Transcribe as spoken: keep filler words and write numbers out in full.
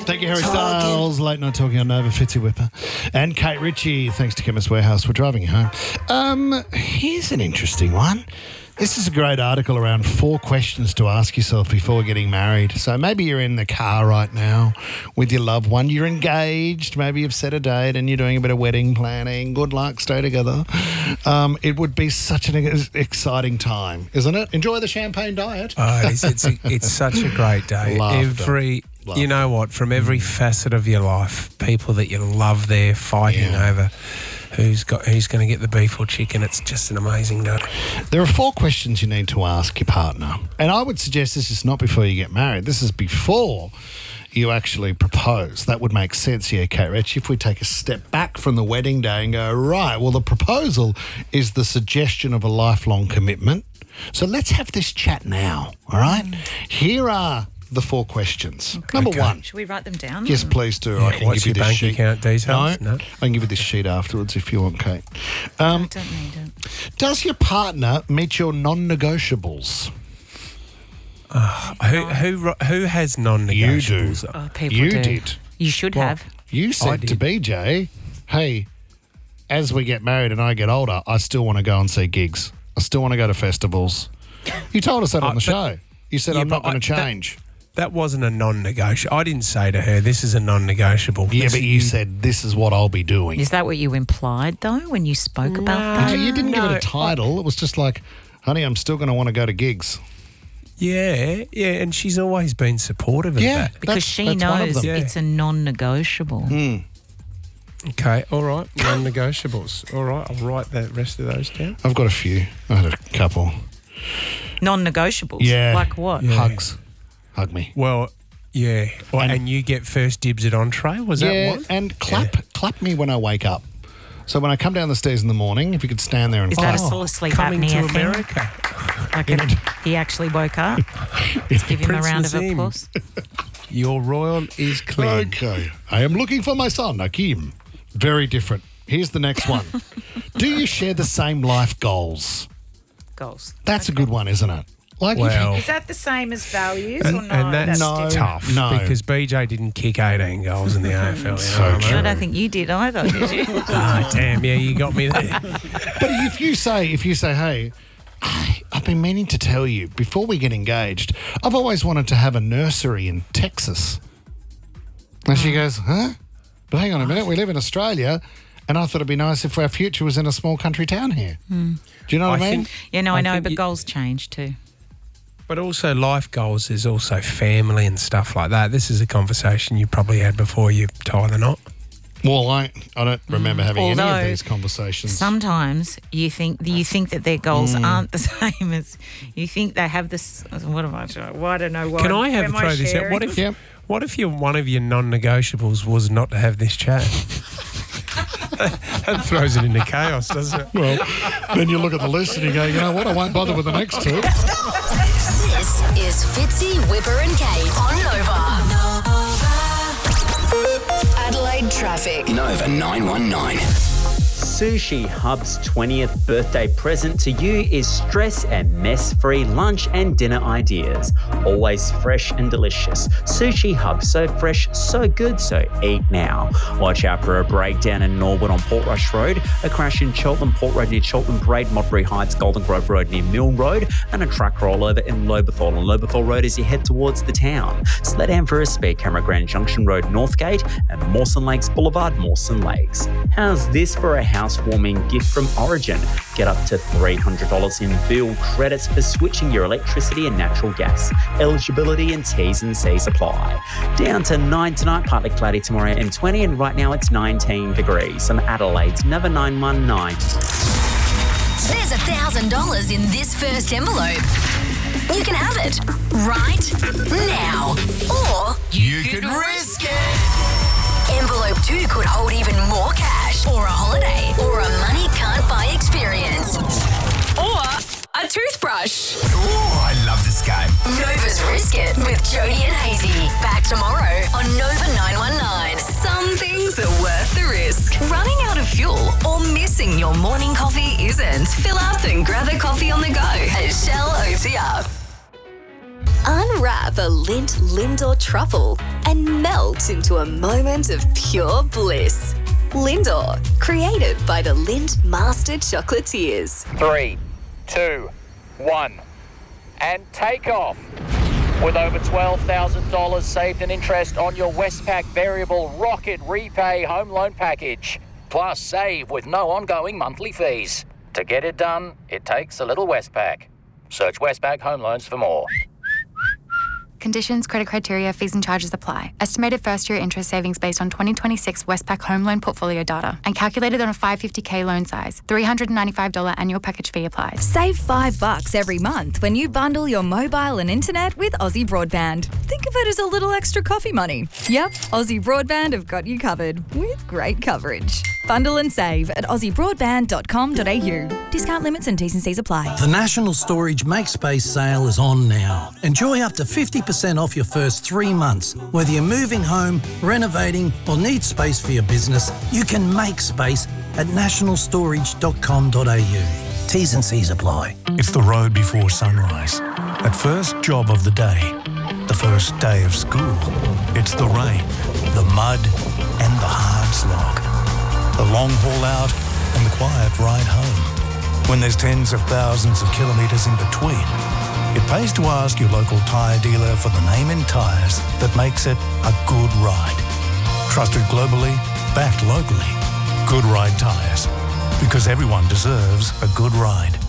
Thank you, Harry Styles. Late night talking on Nova, Fitzy Whipper. And Kate Ritchie, thanks to Chemist Warehouse. We're driving you home. Um, here's an interesting one. This is a great article around four questions to ask yourself before getting married. So maybe you're in the car right now with your loved one. You're engaged. Maybe you've set a date and you're doing a bit of wedding planning. Good luck. Stay together. Um, it would be such an exciting time, isn't it? Enjoy the champagne diet. Oh, it's, it's, it's such a great day. Laughter. Every, Laughter. You know what, from every facet of your life, people that you love there fighting Yeah. over who's got who's going to get the beef or chicken. It's just an amazing day. There are four questions you need to ask your partner. And I would suggest this is not before you get married. This is before you actually propose. That would make sense here, Kate Ritchie, if we take a step back from the wedding day and go, right, well, the proposal is the suggestion of a lifelong commitment. So let's have this chat now, all right? Mm. Here are the four questions. Okay. Number Okay. one. Should we write them down? Yes, please do. Yeah, I can what's give you your this bank sheet. account details? No, No. I can give you this sheet afterwards if you want, Kate. Um, I don't need it. does your partner meet your non-negotiables? Uh, who who who has non-negotiables? Oh, people You do. did. You should Well, have. You said to did. B J, hey, as we get married and I get older, I still want to go and see gigs. I still want to go to festivals. You told us that Uh, on the but- show. You said, Yeah, I'm not but going to I- that- change. That wasn't a non-negotiable. I didn't say to her, this is a non-negotiable. Yeah, This- but you said, this is what I'll be doing. Is that what you implied, though, when you spoke about No. that? Did you, you didn't give it No, a title. It was just like, honey, I'm still going to want to go to gigs. Yeah, yeah, and she's always been supportive of Yeah. that. Because That's- she that's one of knows them. Yeah. it's a non-negotiable. Hmm. Okay, all right, non-negotiables. All right, I'll write the rest of those down. I've got a few. I had a couple. Non-negotiables? Yeah. Like what? Yeah. Hugs. Hug me. Well, yeah, well, And- and, you get first dibs at entree. Was yeah, that one? and clap, clap me when I wake up. So when I come down the stairs in the morning, if you could stand there and Is clap. that a sort of sleep Coming apnea to thing? America. Like if he actually woke up? Let's give him a Prince round of Nazim. applause. Your royal is clean. Okay. I am looking for my son, Akeem. Very different. Here's the next one. Do you share the same life goals? Goals. That's a good one, isn't it? Like if you- Well, Is that the same as values and, or no? and that's No, tough no. because B J didn't kick eighteen goals in the A F L. You So know what I true. I mean? don't think you did either, did you? Ah, damn, yeah, you got me there. But if you say, if you say, hey, I- I've been meaning to tell you, before we get engaged, I've always wanted to have a nursery in Texas. And she goes, huh? But hang on a minute, we live in Australia, and I thought it'd be nice if our future was in a small country town here. Do you know what I, I mean? think- Yeah, no, I, I know, think but you- goals change too. But also life goals is also family and stuff like that. This is a conversation you probably had before you tie the knot. Well, I, I don't remember having any Although of these conversations. Sometimes you think you think that their goals Mm. aren't the same as you think they have this. What am I trying? Well, I don't know. What, Can I have am I throw this out? sharing? What if Yep. what if your one of your non-negotiables was not to have this chat? That throws it into chaos, doesn't it? Well, then you look at the list and you go, you know what, I won't bother with the next two. This is Fitzy, Whipper and Kate on Nova. Adelaide traffic. Nova nine one nine. Sushi Hub's twentieth birthday present to you is stress and mess-free lunch and dinner ideas. Always fresh and delicious. Sushi Hub, so fresh, so good, so eat now. Watch out for a breakdown in Norwood on Portrush Road, a crash in Cheltenham Port Road near Cheltenham Parade, Modbury Heights, Golden Grove Road near Mill Road, and a truck rollover in Lobethal on Lobethal Road as you head towards the town. Slow down for a speed camera, Grand Junction Road, Northgate, and Mawson Lakes Boulevard, Mawson Lakes. How's this for a housewarming gift from Origin? Get up to three hundred dollars in bill credits for switching your electricity and natural gas. Eligibility and T's and C's apply. Down to nine tonight, partly cloudy tomorrow M twenty, and right now it's nineteen degrees. I'm Adelaide's Nova nine one nine. There's a thousand dollars in this first envelope. You can have it right now, or You could risk it. envelope two could hold even more cash, or a holiday, or a money can't buy experience, or a toothbrush. Oh, I love this game. Nova's Risk It with Jody and Hazy. Back tomorrow on Nova nine one nine. Some things are worth the risk. Running out of fuel or missing your morning coffee isn't. Fill up and grab a coffee on the go at Shell O T R. Unwrap a Lindt Lindor truffle and melt into a moment of pure bliss. Lindor, created by the Lindt Master Chocolatiers. Three, two, one, and take off. With over twelve thousand dollars saved in interest on your Westpac Variable Rocket Repay Home Loan Package. Plus, save with no ongoing monthly fees. To get it done, it takes a little Westpac. Search Westpac Home Loans for more. Conditions, credit criteria, fees and charges apply. Estimated first-year interest savings based on twenty twenty-six Westpac home loan portfolio data and calculated on a five hundred fifty thousand loan size. three hundred ninety-five dollars annual package fee applies. Save five bucks every month when you bundle your mobile and internet with Aussie Broadband. Think of it as a little extra coffee money. Yep, Aussie Broadband have got you covered with great coverage. Bundle and save at aussie broadband dot com dot a u. Discount limits and T's and C's apply. The National Storage Make Space sale is on now. Enjoy up to fifty percent off your first three months. Whether you're moving home, renovating or need space for your business, you can make space at national storage dot com dot a u. T's and C's apply. It's the road before sunrise. That first job of the day. The first day of school. It's the rain, the mud and the hard slog. The long haul out and the quiet ride home. When there's tens of thousands of kilometres in between, it pays to ask your local tyre dealer for the name in tyres that makes it a good ride. Trusted globally, backed locally. Good Ride Tyres. Because everyone deserves a good ride.